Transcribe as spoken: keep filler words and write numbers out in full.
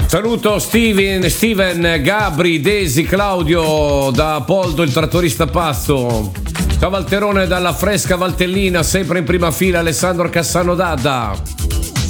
Saluto Steven, Steven, Gabri, Desi, Claudio da Poldo il trattorista pazzo. Ciao Valterone dalla fresca Valtellina, sempre in prima fila Alessandro Cassano Dada.